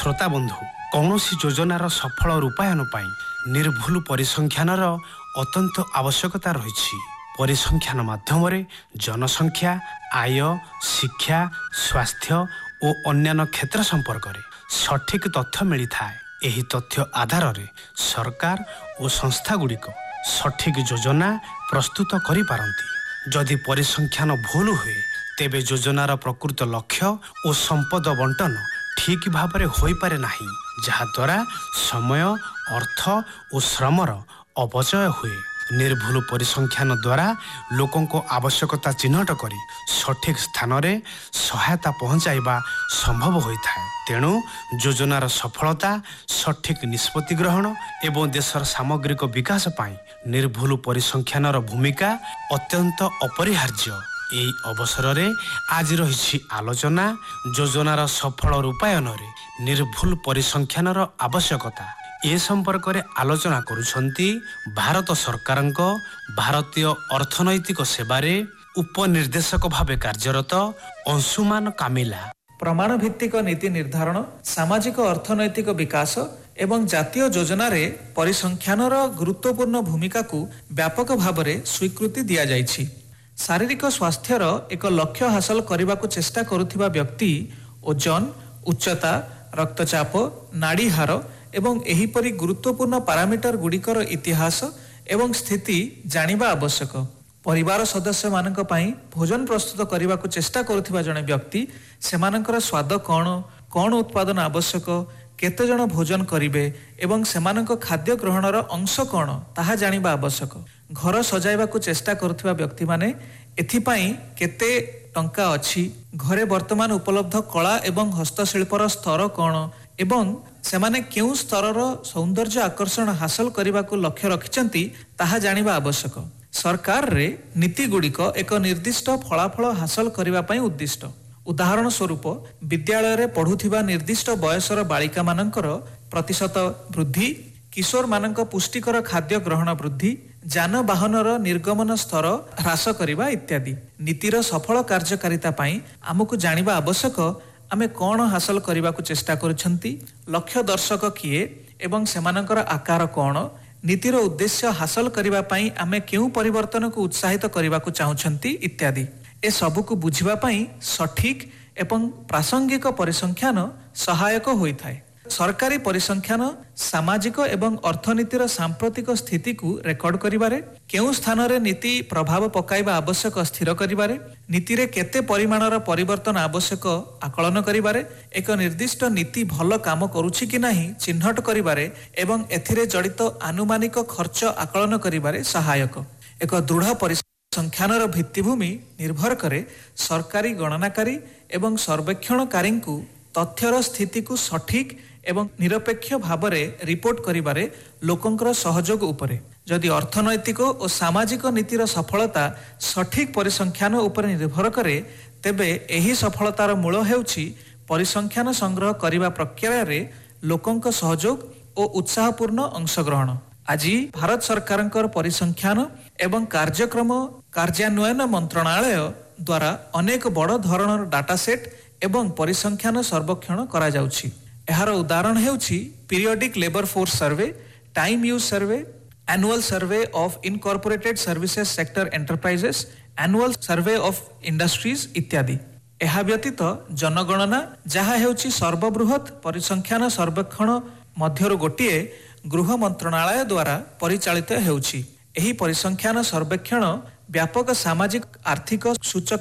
श्रोता बंधु कौनसी योजनार सफल रूपायन पाई निर्भुल परिसंख्यानर अत्यंत आवश्यकता रही। परिसंख्यान माध्यम जनसंख्या, आय, शिक्षा, स्वास्थ्य और अन्य क्षेत्र संपर्क में सठिक तथ्य मिलता है। यही तथ्य आधार में सरकार और संस्था गुड़िक सठिक योजना प्रस्तुत करि पारंती। जदि परिसंख्यान भूल हुए तेबे योजनार प्रकृत लक्ष्य और संपद बंटन ठीक भाव में हो पारे नहीं, जहाद्वारा समय, अर्थ और श्रमर अपचय हुए। निर्भुल परिसंख्यान द्वारा लोकों को आवश्यकता चिन्हट करी सठिक स्थान रे सहायता पहुँचाइबा संभव होता है। तेणु योजनार सफलता, सठिक निष्पत्ति ग्रहण एवं देशर सामग्रिक विकास पाई निर्भुल परिसंख्यानर भूमिका अत्यंत अपरिहार्य। यही अवसर रे आज रही आलोचना योजनार सफल रूपायन रे निर्भुल परिसंख्यानर आवश्यकता। ए संपर्क में आलोचना करुछंती भारत सरकारंको भारतीय अर्थनैतिक सेवारे उपनिर्देशक भावे कार्यरत अंशुमान कामिला। प्रमाण भित्तिक नीति निर्धारण, सामाजिक अर्थनैतिक विकास एवं जातीय योजना रे परिसंख्यानर गुरुत्वपूर्ण भूमिका को व्यापक भाव में स्वीकृति दिया जाइछि। शारीरिक स्वास्थ्यर एक लक्ष्य हासिल करने को चेष्टा करुथिबा व्यक्ति ओजन, उच्चता, रक्तचाप, नाड़ी हार एवं एहीपरि गुरुत्वपूर्ण पारामीटर गुड़िकर इतिहास एवं स्थिति जानिबा आवश्यक। परिवार सदस्य मानक पई भोजन प्रस्तुत करने को चेष्टा करुथिबा जणे व्यक्ति सेमानकर स्वाद कौन उत्पादन आवश्यक, केते जण भोजन करिवे एवं सेमानक खाद्य ग्रहणर अंश कौन ताहा जानिबा आवश्यक। घर सजाइबा को चेष्टा करुथिबा व्यक्ति माने एथिपाई केते टंका अछि, घरे वर्तमान उपलब्ध कला एवं हस्तशिल्पर स्तर कौन एवं सेमाने केउ स्तरर सौंदर्य आकर्षण हासिल करने को लक्ष्य रखिचंती ताहा जानिबा आवश्यक। सरकार रे नीति गुड़िक एक निर्दिष्ट फलाफल हासिल करने पई उद्दिष्ट। उदाहरण स्वरूप विद्यालय रे पढ़ुथिबा निर्दिष्ट बयसर बालिका मानकर प्रतिशत वृद्धि, किशोर मानक पुष्टिकर खाद्य ग्रहण वृद्धि, जानवाहनर निर्गमन स्तर ह्रास करिबा इत्यादि। नीतिर सफल कार्यकारिता पई आमको जानिबा आवश्यक आमे कौन हासिल करने को चेष्टा करुछंती, लक्ष्य दर्शक किए एवं सेमानकर आकार कौन, नीतिर उद्देश्य हासिल करने पई आमे केउ परिवर्तन को उत्साहित करने को चाहुछंती इत्यादि। ए सबु को बुझिबा पई सठिक एवं प्रासंगिक परिसंख्यान सहायक होइथाय। सरकारी परिसंख्यान सामाजिक एवं अर्थनीतिर सांप्रतिक स्थिति को रेकर्ड करिबारे, केउ स्थान रे नीति प्रभाव पकाइबा आवश्यक स्थिर करिबारे, नीति रे केते परिमाणर परिवर्तन आवश्यक आकलन करिबारे, एक निर्दिष्ट नीति भल काम करूछि कि नाही चिन्हट करिबारे एवं एथिरे जड़ित आनुमानिक खर्च आकलन करिबारे सहायक। एक दृढ़ परिसंख्यानर भित्तिभूमि निर्भर करे सरकारी गणनाकारी एवं सर्वेक्षणकारी को तथ्यर स्थिति को सठिक एवं निरपेक्ष भाव में रिपोर्ट करिबारे लोकंकर सहयोग उपरे। जदि अर्थनैतिक और सामाजिक नीतिर सफलता सठिक परिसंख्यान उपर निर्भर करे तेबे एही सफलतार मूल हेउछि परिसंख्यान संग्रह करिबा प्रक्रिया रे लोकंक सहयोग और उत्साहपूर्ण अंशग्रहण। आज भारत सरकारंकर परिसंख्यान एवं कार्यक्रम कार्यान्वयन मंत्रणालय द्वारा अनेक बड़ धरणर डाटा सेट एवं परिसंख्यान सर्वेक्षण करा जाउछि। एहार उदाहरण हेउछि periodic labour force survey, time use survey, annual survey of incorporated services sector enterprises, annual survey of industries इत्यादि। एहा व्यतीत जनगणना जहा हेउछि सर्वबृहत परिसंख्यान सर्वेक्षण मध्यरु गोटिए गृह मंत्रणालय द्वारा परिचालित हेउछि। एही परिसंख्यान सर्वेक्षण व्यापक सामाजिक आर्थिक सूचक